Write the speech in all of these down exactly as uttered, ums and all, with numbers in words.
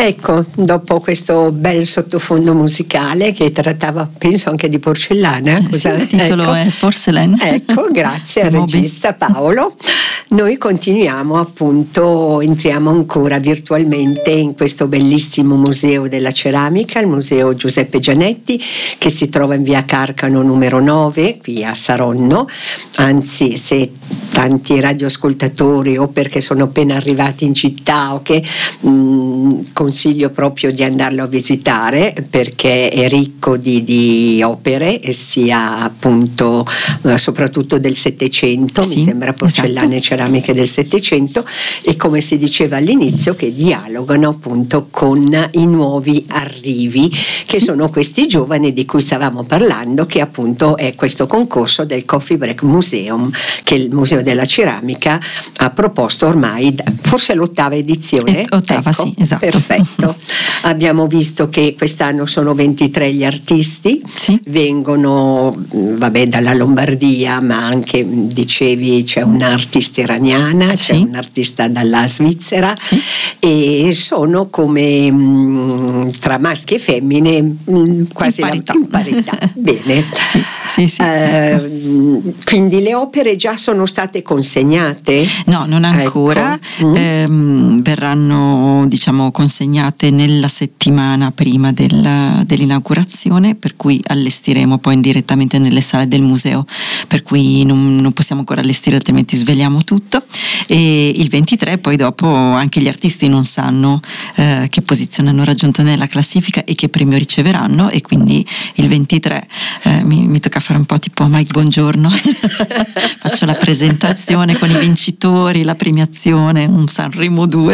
Ecco, dopo questo bel sottofondo musicale che trattava, penso, anche di porcellana. Eh, sì, il titolo ecco. è Porcelain. Ecco, grazie al regista Paolo. Noi continuiamo, appunto, entriamo ancora virtualmente in questo bellissimo museo della ceramica, il museo Giuseppe Gianetti, che si trova in via Carcano numero nove, qui a Saronno. Anzi, se tanti radioascoltatori o perché sono appena arrivati in città o che mh, consiglio proprio di andarlo a visitare, perché è ricco di, di opere, sia appunto soprattutto del Settecento, sì, mi sembra porcellane e ceramiche del Settecento, e come si diceva all'inizio che dialogano appunto con i nuovi arrivi, che sì. sono questi giovani di cui stavamo parlando, che appunto è questo concorso del Coffee Break Museum che il Museo della Ceramica ha proposto ormai, forse l'ottava edizione. Eh, ottava, ecco, sì, esatto. Perfetto. Abbiamo visto che quest'anno sono ventitré gli artisti, sì. vengono vabbè dalla Lombardia, ma anche dicevi c'è un'artista iraniana, sì. c'è un'artista dalla Svizzera, sì. e sono come mh, tra maschi e femmine mh, quasi in parità. La, in parità. Bene. Sì, sì, sì, eh, ecco. Quindi le opere già sono state consegnate? No, non ancora. Ecco. Mm. Ehm, verranno diciamo consegnate nella settimana prima del, dell'inaugurazione, per cui allestiremo poi direttamente nelle sale del museo, per cui non, non possiamo ancora allestire, altrimenti sveliamo tutto. E il ventitré poi dopo anche gli artisti non sanno eh, che posizione hanno raggiunto nella classifica e che premio riceveranno, e quindi il ventitré eh, mi, mi tocca fare un po' tipo Mike Buongiorno faccio la presentazione con i vincitori, la premiazione, un Sanremo due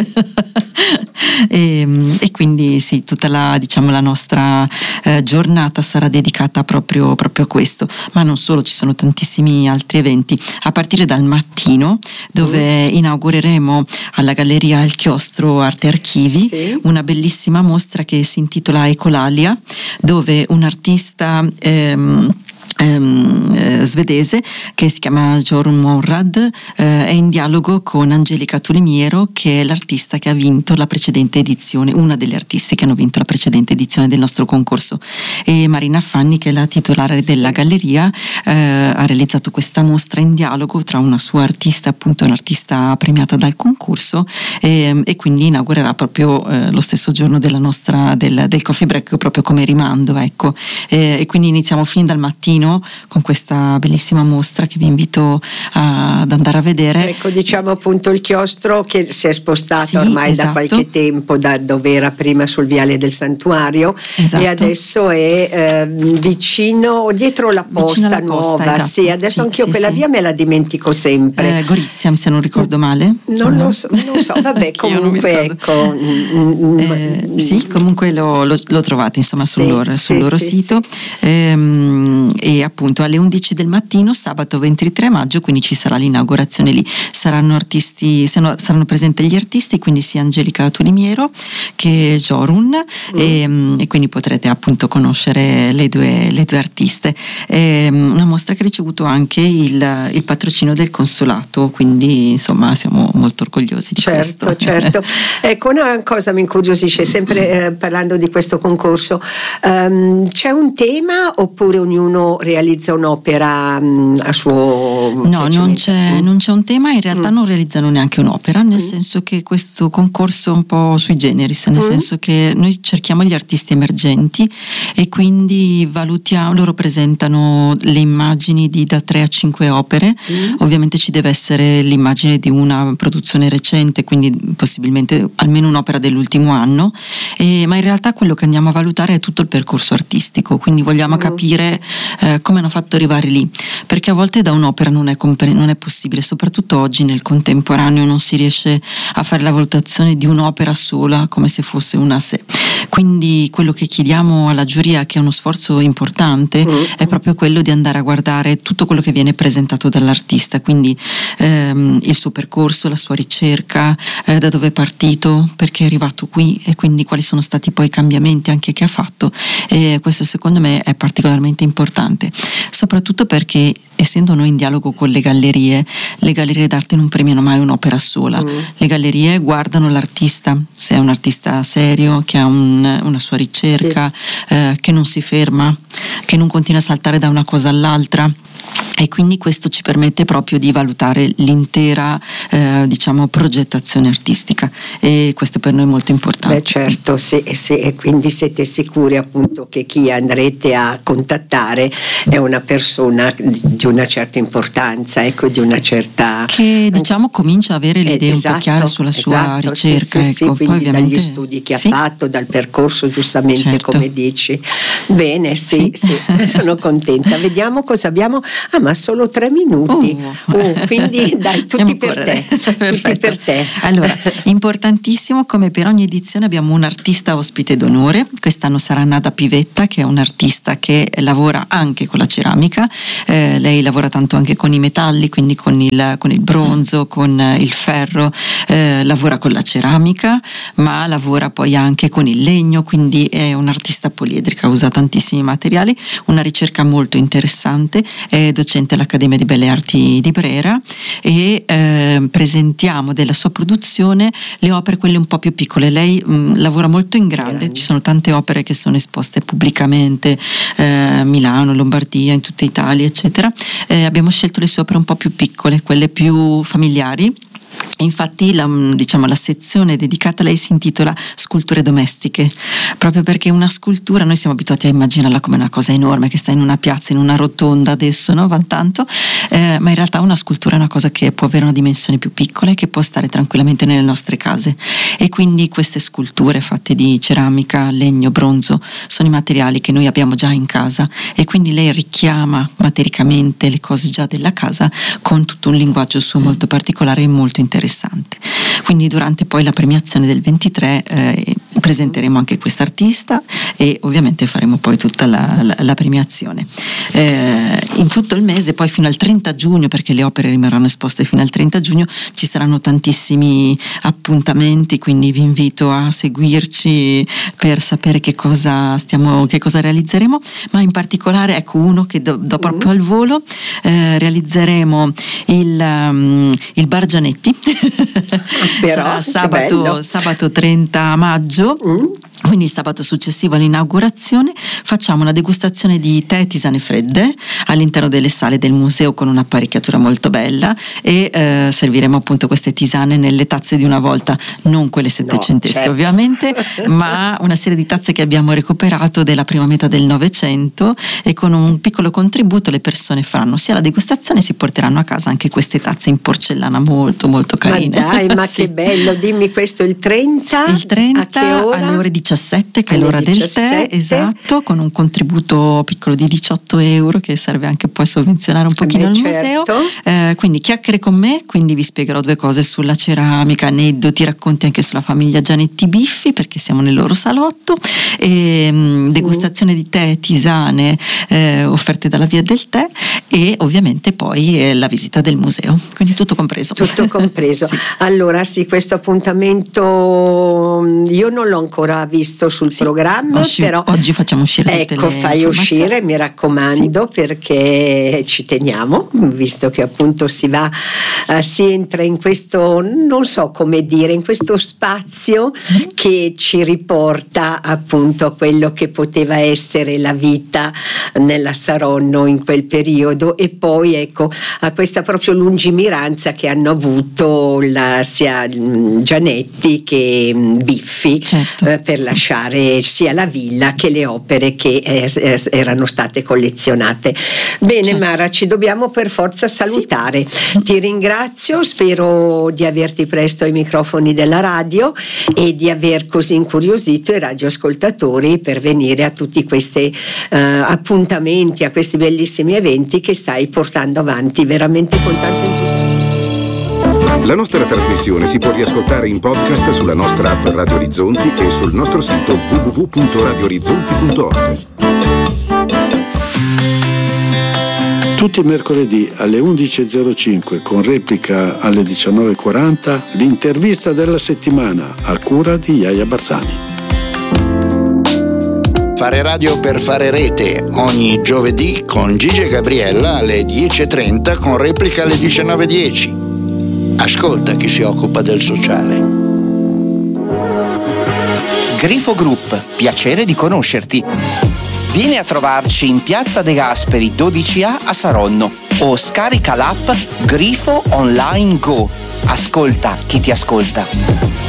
e, e quindi sì, tutta la diciamo la nostra eh, giornata sarà dedicata proprio, proprio a questo, ma non solo, ci sono tantissimi altri eventi a partire dal mattino, dove mm. inaugureremo alla Galleria Il Chiostro Arte Archivi sì. una bellissima mostra che si intitola Ecolalia, dove un artista ehm, Um, eh, svedese che si chiama Jorun Monrad eh, è in dialogo con Angelica Tulimiero, che è l'artista che ha vinto la precedente edizione, una delle artiste che hanno vinto la precedente edizione del nostro concorso, e Marina Fanni, che è la titolare della galleria, eh, ha realizzato questa mostra in dialogo tra una sua artista, appunto un'artista premiata dal concorso, e, e quindi inaugurerà proprio eh, lo stesso giorno della nostra del, del Coffee Break, proprio come rimando, ecco, e, e quindi iniziamo fin dal mattino con questa bellissima mostra che vi invito a, ad andare a vedere. Ecco, diciamo appunto il chiostro che si è spostato sì, ormai esatto. da qualche tempo, da dove era prima sul viale del Santuario, esatto. e adesso è eh, vicino, dietro la posta nuova. Posta, esatto. Sì, adesso sì, anch'io sì, quella sì. via me la dimentico sempre. Eh, Gorizia, se non ricordo male. Non lo so, non so, vabbè, comunque ecco. Eh, sì, comunque lo, lo, lo trovate insomma sul sì, loro, sul sì, loro sì, sito. Sì. Ehm, e appunto alle undici del mattino sabato ventitré maggio, quindi ci sarà l'inaugurazione lì, saranno artisti saranno, saranno presenti gli artisti, quindi sia Angelica Tulimiero che Jorun mm. e, e quindi potrete appunto conoscere le due, le due artiste. È una mostra che ha ricevuto anche il, il patrocinio del consolato, quindi insomma siamo molto orgogliosi di certo, questo. Certo, ecco, una cosa mi incuriosisce sempre eh, parlando di questo concorso, um, c'è un tema oppure ognuno realizza un'opera mh, a suo no non c'è, mm. non c'è un tema, in realtà mm. non realizzano neanche un'opera, nel mm. senso che questo concorso è un po' sui generis, nel mm. senso che noi cerchiamo gli artisti emergenti e quindi valutiamo, loro presentano le immagini di da tre a cinque opere, mm. ovviamente ci deve essere l'immagine di una produzione recente, quindi possibilmente almeno un'opera dell'ultimo anno, e, ma in realtà quello che andiamo a valutare è tutto il percorso artistico, quindi vogliamo mm. capire eh, come hanno fatto arrivare lì, perché a volte da un'opera non è, compre- non è possibile, soprattutto oggi nel contemporaneo non si riesce a fare la valutazione di un'opera sola come se fosse una a sé, Quindi quello che chiediamo alla giuria, che è uno sforzo importante, mm. è proprio quello di andare a guardare tutto quello che viene presentato dall'artista, quindi ehm, il suo percorso, la sua ricerca, eh, da dove è partito, perché è arrivato qui e quindi quali sono stati poi i cambiamenti anche che ha fatto, e questo secondo me è particolarmente importante, soprattutto perché essendo noi in dialogo con le gallerie, le gallerie d'arte non premiano mai un'opera sola, mm. le gallerie guardano l'artista, se è un artista serio, che ha un, una sua ricerca, sì. eh, che non si ferma, che non continua a saltare da una cosa all'altra, e quindi questo ci permette proprio di valutare l'intera eh, diciamo progettazione artistica, e questo per noi è molto importante. Beh certo, sì, sì, e quindi siete sicuri appunto che chi andrete a contattare è una persona di, di una certa importanza, ecco, di una certa, che diciamo comincia a avere le idee eh, esatto, un po' chiare sulla sua esatto, ricerca, sì, sì, ecco. Sì, poi quindi dagli studi che sì. ha fatto, dal percorso, giustamente, certo. come dici. Bene, sì, sì, sì. sono contenta. Vediamo cosa abbiamo. Ah, ma solo tre minuti. Uh. Uh, quindi dai, tutti per te. tutti per te. Allora, importantissimo, come per ogni edizione abbiamo un artista ospite d'onore. Quest'anno sarà Nada Pivetta, che è un artista che lavora anche con la ceramica. Eh, lei lavora tanto anche con i metalli, quindi con il, con il bronzo, con il ferro, eh, lavora con la ceramica, ma lavora poi anche con il legno, quindi è un'artista poliedrica, usa tantissimi materiali, una ricerca molto interessante, è docente all'Accademia di Belle Arti di Brera, e eh, presentiamo della sua produzione le opere, quelle un po' più piccole. Lei mh, lavora molto in grande, grande, ci sono tante opere che sono esposte pubblicamente, eh, Milano, Lombardia, in tutta Italia, eccetera. Eh, abbiamo scelto le sue opere un po' più piccole, quelle più familiari. Infatti la, diciamo, la sezione dedicata a lei si intitola Sculture domestiche, proprio perché una scultura, noi siamo abituati a immaginarla come una cosa enorme che sta in una piazza, in una rotonda adesso, no? Va tanto, eh, ma in realtà una scultura è una cosa che può avere una dimensione più piccola e che può stare tranquillamente nelle nostre case, e quindi queste sculture fatte di ceramica, legno, bronzo sono i materiali che noi abbiamo già in casa, e quindi lei richiama matericamente le cose già della casa con tutto un linguaggio suo molto particolare e molto interessante. Quindi durante poi la premiazione del ventitré eh, presenteremo anche quest'artista, e ovviamente faremo poi tutta la, la, la premiazione eh, in tutto il mese, poi fino al trenta giugno, perché le opere rimarranno esposte fino al trenta giugno, ci saranno tantissimi appuntamenti, quindi vi invito a seguirci per sapere che cosa stiamo, che cosa realizzeremo, ma in particolare ecco uno che do, do proprio al volo, eh, realizzeremo il, um, il Bar Gianetti. Però, sarà sabato, sabato trenta maggio, mm. quindi il sabato successivo all'inaugurazione. Facciamo una degustazione di tè e tisane fredde all'interno delle sale del museo con un'apparecchiatura molto bella, e eh, serviremo appunto queste tisane nelle tazze di una volta, non quelle settecentesche, no, certo. ovviamente, ma una serie di tazze che abbiamo recuperato della prima metà del Novecento, e con un piccolo contributo le persone faranno sia la degustazione, si porteranno a casa anche queste tazze in porcellana molto molto carine. Ma dai, ma sì. che bello, dimmi, questo il trenta? Il trenta, a che ora? alle ore diciassette, che alle è l'ora diciassette. Del tè, esatto, con un contributo piccolo di diciotto euro che serve anche poi a sovvenzionare un pochino Beh, il certo. museo. Eh, quindi chiacchiere con me, quindi vi spiegherò due cose sulla ceramica, aneddoti, racconti anche sulla famiglia Gianetti Biffi, perché siamo nel loro salotto, e mh, degustazione mm. di tè, tisane eh, offerte dalla Via del Tè, e ovviamente poi eh, la visita del museo, quindi tutto compreso. Tutto compreso. Sì. Allora sì, questo appuntamento io non l'ho ancora visto sul sì, programma, Osci- però oggi facciamo uscire tutte ecco, le fai uscire, mi raccomando, sì. perché ci teniamo, visto che appunto si va, uh, si entra in questo, non so come dire, in questo spazio mm. che ci riporta appunto a quello che poteva essere la vita nella Saronno in quel periodo, e poi ecco a questa proprio lungimiranza che hanno avuto la, sia Gianetti che Biffi, certo. eh, per lasciare sia la villa che le opere che eh, erano state collezionate. Bene, certo. Mara, ci dobbiamo per forza salutare. Sì. Ti ringrazio, spero di averti presto ai microfoni della radio e di aver così incuriosito i radioascoltatori per venire a tutti questi eh, appuntamenti, a questi bellissimi eventi che stai portando avanti veramente con tanto entusiasmo. La nostra trasmissione si può riascoltare in podcast sulla nostra app Radio Orizzonti e sul nostro sito w w w punto radio orizzonti punto org. Tutti i mercoledì alle undici e zero cinque con replica alle diciannove e quaranta l'intervista della settimana a cura di Iaia Barzani. Fare radio per fare rete ogni giovedì con Gigi e Gabriella alle dieci e trenta con replica alle diciannove e dieci. Ascolta chi si occupa del sociale. Grifo Group, piacere di conoscerti. Vieni a trovarci in Piazza De Gasperi dodici A a Saronno o scarica l'app Grifo Online Go. Ascolta chi ti ascolta.